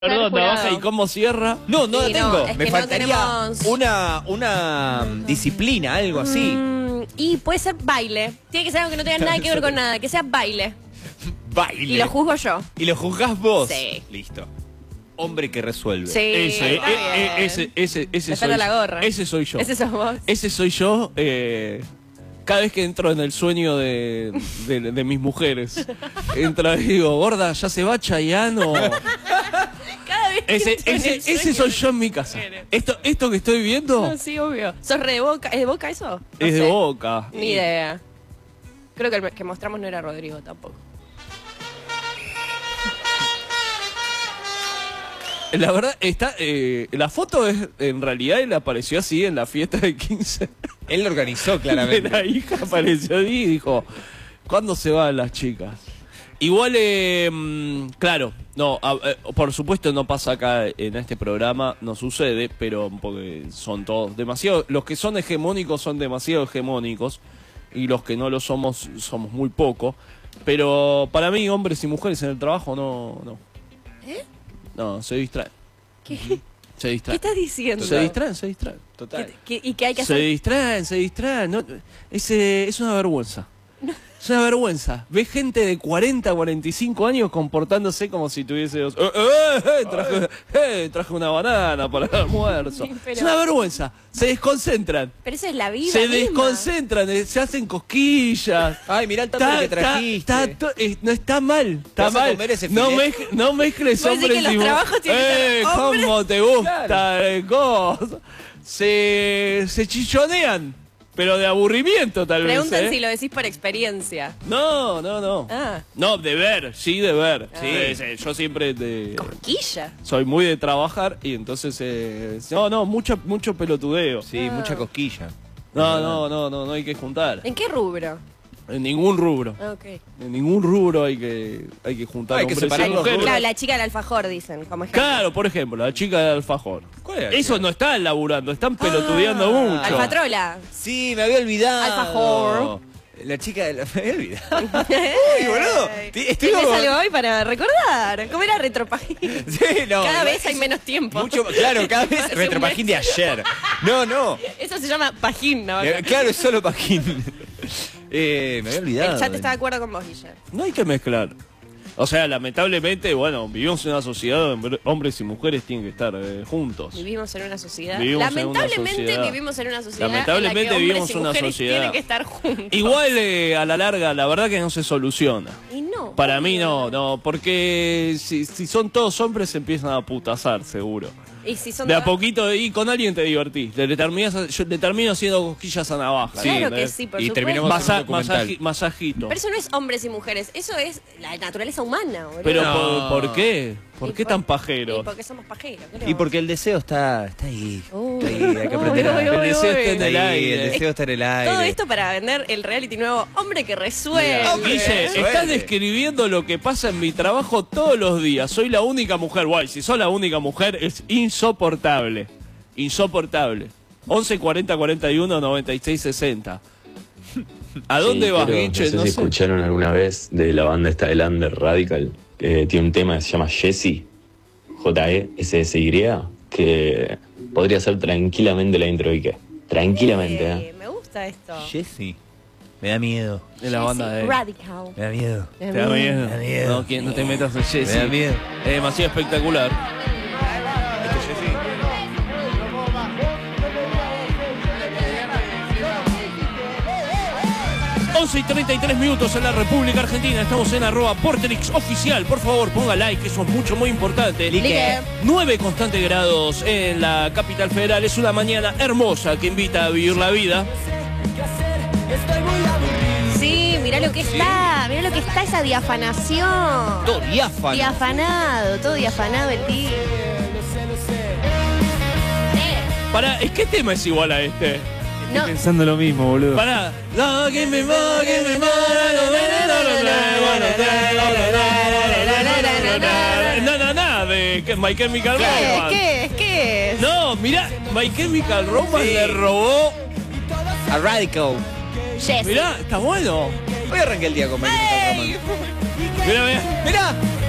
Perdón, navaja, ¿y cómo cierra? No, no Sí, la tengo. no, es Me que faltaría no tenemos... una disciplina, algo así. Y puede ser baile. Tiene que ser algo que no tenga nada que ver con nada. Que sea baile. Baile. Y lo juzgo yo. ¿Y lo juzgás vos? Sí. Listo. Hombre que resuelve. Sí. Ese Me soy pela la gorra. Ese soy yo. Ese sos vos. Ese soy yo. Cada vez que entro en el sueño de mis mujeres, entro y digo, gorda, ¿ya se va Chayanne o...? Cada vez que entro en el Ese sueño. soy yo en mi casa. Esto que estoy viendo No, sí, obvio. ¿Sos re de Boca? ¿Es de Boca eso? No es de sé. Boca. Ni idea. Creo que el que mostramos no era Rodrigo tampoco. La verdad, la foto es, en realidad, él apareció así en la fiesta de 15. Él lo organizó De claramente. la hija apareció ahí y dijo, ¿cuándo se van las chicas? Igual, claro, no, por supuesto no pasa acá en este programa, no sucede, pero porque son todos demasiado, los que son hegemónicos son demasiado hegemónicos y los que no lo somos, somos muy poco, pero para mí hombres y mujeres en el trabajo no. ¿Eh? No, se distraen. ¿Qué? Se ¿Qué distraen. estás diciendo? Se distraen. Total. ¿Y qué hay que Se hacer? distraen. No, es una vergüenza. Es una vergüenza. Ves gente de 40, 45 años comportándose como si tuviese dos... traje una banana para el almuerzo. Sí, pero- Es una vergüenza. Se desconcentran. Pero eso es la vida Se misma. desconcentran, se hacen cosquillas. Ay, mirá el tupper que trajiste. No está mal, está ¿Vas a mal. comer ese No, filet? no mezcles Vos decís hombres que los y trabajos tienen que ser hombres. ¿Cómo te gusta? Cosa. Se chichonean, pero de aburrimiento tal Preguntan vez. si lo decís por experiencia. No. Ah. No, de ver, sí, de ver. Ah. Sí, yo siempre Cosquilla. soy muy de trabajar y entonces... mucho pelotudeo. Sí, mucha cosquilla. No hay que juntar. ¿En qué rubro? En ningún rubro. Ah, ok. En ningún rubro hay que juntar Hay que hombres y separar los mujeres. rubros. Claro, la chica del alfajor, dicen, como ejemplo. Claro, por ejemplo, la chica del alfajor. ¿Cuál era la Eso chica? no están laburando, están pelotudeando mucho. Alfatrola. Sí, me había olvidado. Alfajor. La chica de la... Me había olvidado. Uy, boludo. ¿Tienes algo hoy para recordar? ¿Cómo era Retropajín? Sí, no. Cada igual vez hay es menos tiempo. Mucho, claro, cada vez Hace un retropajín de mes. ayer. No. Eso se llama pajín, ¿no? Claro, es solo pajín. Me había olvidado. El chat está de acuerdo con vos, Guillermo. No hay que mezclar. O sea, lamentablemente, bueno, vivimos en una sociedad donde hombres y mujeres tienen que estar juntos. Vivimos en una sociedad. Vivimos en una Lamentablemente sociedad. vivimos en una sociedad. Lamentablemente en la que vivimos hombres y en una mujeres sociedad. Tienen que estar juntos. Igual a la larga, la verdad que no se soluciona. Y no. Para mí no, porque si son todos hombres se empiezan a putazar, seguro. Y si son De a todas- poquito, y con alguien te divertís. Le termino haciendo cosquillas a navaja. Claro que ¿entendés? sí, por Y supuesto. terminamos en un documental. Masajito. Pero eso no es hombres y mujeres, eso es la naturaleza humana, boludo. Pero No. ¿por qué? ¿Por Y qué tan pajeros? Y porque somos pajeros. ¿qué le Y vamos porque el deseo está ahí. Uy. Está ahí, hay que aprender a... Uy, El deseo está en Está el ahí, aire. el deseo está en el a- aire. Todo esto para vender el reality nuevo Hombre que resuelve. Hombre. Guille, Suerte. estás describiendo lo que pasa en mi trabajo todos los días. Soy la única mujer. Guay, si sos la única mujer es insoportable. Insoportable. 11 40 41 96 60. ¿A dónde Sí, vas, pero Guille? No sé si escucharon alguna vez de la banda esta del Under Radical, que tiene un tema que se llama Jessie, Jessie, que podría ser tranquilamente la intro de qué. Tranquilamente, ¿eh? Me gusta esto. Jessy. Me da miedo. De la banda de... Radical. Me da miedo. ¿Te da miedo? Me da miedo. No te metas en Jessy. Me da miedo. Es demasiado espectacular. Este Jessy. 11 y 33 minutos en la República Argentina. Estamos en @Porterix oficial. Por favor, ponga like, eso es muy importante. Like. 9 constantes grados en la capital federal. Es una mañana hermosa que invita a vivir la vida. Sí, mirá lo que está esa diafanación. Todo diáfano. Diafanado, todo diafanado el día. ¿Qué tema es igual a este? No, Pensando lo mismo, boludo. Pará. No, give me more, give me more. De My Chemical Romance. ¿Qué es? No, mirá, My Chemical Romance Sí. le robó. A Radical. Jessy. Mirá, está bueno. Hoy arranqué el día con Michael Romance. Mirá. Mirá.